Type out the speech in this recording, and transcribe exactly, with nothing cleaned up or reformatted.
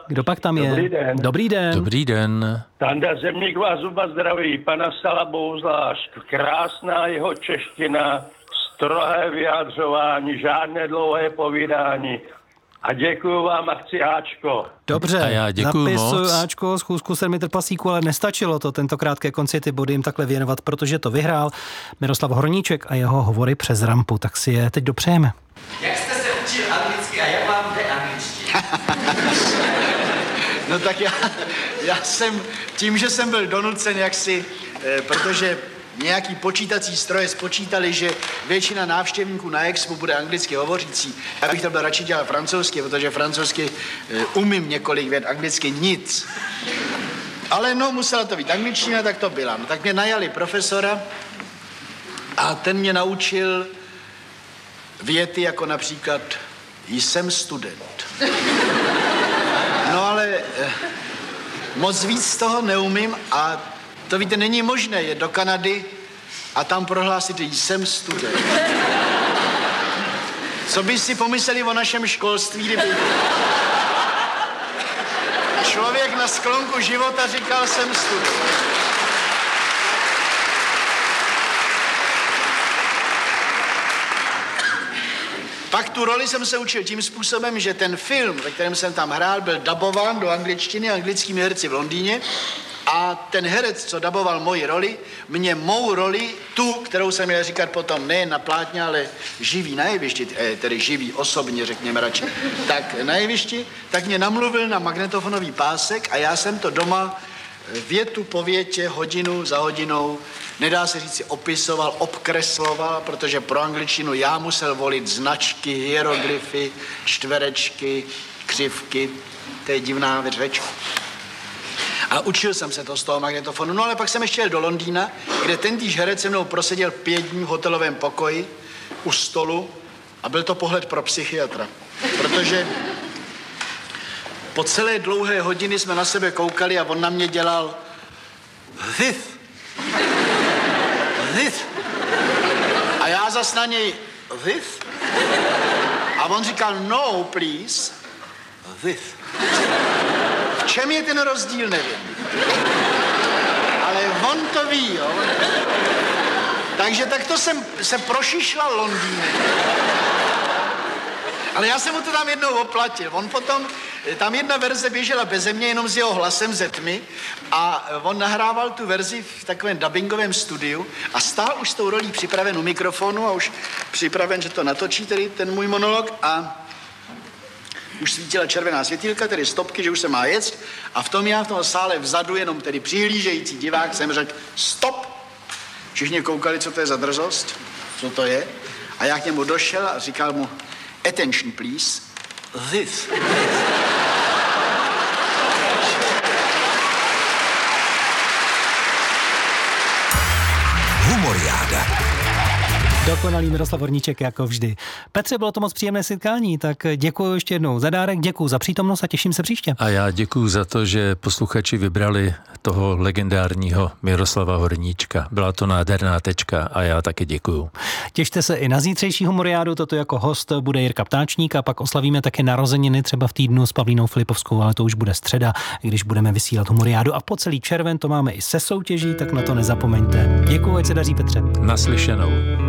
Kdo pak tam je? Dobrý den. Dobrý den. Dobrý den. Tanda Zemník vás zuba zdraví, pana Sala Bouzláš. Krásná jeho čeština, strohé vyjádřování, žádné dlouhé povídání. A děkuju vám a chci Ačko. Dobře, a já děkuju zapisuju moc. Ačko, schůzku sedmi trpaslíků, ale nestačilo to tentokrát ke konci ty body jim takhle věnovat, protože to vyhrál Miroslav Horníček a jeho hovory přes rampu, tak si je teď dopřejeme. Jak jste se učil anglicky a jak vám jde angličtina? No tak já, já jsem, tím, že jsem byl donucen jaksi, eh, protože nějaký počítací stroje spočítali, že většina návštěvníků na Expo bude anglicky hovořící. Já bych to byl radši dělal francouzsky, protože francouzsky eh, umím několik vět, anglicky nic. Ale no, musela to být angličtina, tak to byla. No tak mě najali profesora a ten mě naučil věty jako například jsem student. No ale eh, moc víc z toho neumím a to víte, není možné jet do Kanady a tam prohlásit, že jsem student. Co by si pomysleli o našem školství, kdyby člověk na sklonku života říkal, jsem student. Pak tu roli jsem se učil tím způsobem, že ten film, ve kterém jsem tam hrál, byl dabován do angličtiny anglickými herci v Londýně a ten herec, co daboval moji roli, mě mou roli, tu, kterou jsem měl říkat potom nejen na plátně, ale živý na jevišti, tedy živý osobně, řekněme radši, tak na jevišti, tak mě namluvil na magnetofonový pásek a já jsem to doma větu po větě, hodinu za hodinou, nedá se říct, opisoval, obkresloval, protože pro angličtinu já musel volit značky, hieroglyfy, čtverečky, křivky, to je divná řeč. A učil jsem se to z toho magnetofonu, no ale pak jsem ještě jel do Londýna, kde tentýž herec se mnou proseděl pět dní v hotelovém pokoji u stolu a byl to pohled pro psychiatra, protože po celé dlouhé hodiny jsme na sebe koukali a on na mě dělal this, this. A já zas na něj this. A on říkal no, please, this. V čem je ten rozdíl, nevím. Ale on to ví, jo. Takže takto jsem se prošišlal Londýnem. Ale já jsem mu to tam jednou oplatil. On potom, tam jedna verze běžela beze mě, jenom s jeho hlasem ze tmy a on nahrával tu verzi v takovém dubbingovém studiu a stál už s tou rolí připraven u mikrofonu a už připraven, že to natočí tedy ten můj monolog a už svítila červená světýlka, tedy stopky, že už se má jet a v tom já v tom sále vzadu, jenom tedy přihlížející divák, jsem řekl stop. Všichni koukali, co to je za drzost, co to je a já k němu došel a říkal mu attention, please. This. Humoriáda. Dokonalý Miroslav Horníček, jako vždy. Petře, bylo to moc příjemné setkání, tak děkuji ještě jednou za dárek, děkuji za přítomnost a těším se příště. A já děkuji za to, že posluchači vybrali toho legendárního Miroslava Horníčka. Byla to nádherná tečka a já taky děkuju. Těšte se i na zítřejší Humoriádu, toto jako host bude Jirka Ptáčník a pak oslavíme také narozeniny třeba v týdnu s Pavlínou Filipovskou, ale to už bude středa, když budeme vysílat Humoriádu a po celý červen to máme i se soutěží, tak na to nezapomeňte. Děkuji, ať se daří, Petře. Naslyšenou.